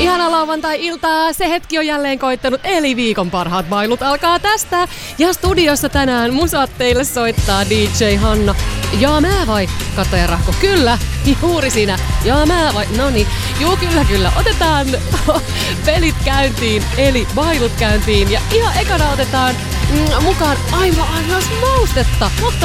Ihana lauantai-iltaa, se hetki on jälleen koittanut, eli viikon parhaat bailut alkaa tästä. Ja studiossa tänään musat teille soittaa DJ Hanna. Jaa mä vai? Kataja Rahko, kyllä, juuri sinä. Jaa mä vai? Noniin, juu kyllä. Otetaan pelit käyntiin, eli bailut käyntiin. Ja ihan ekana otetaan mukaan aivan maustetta.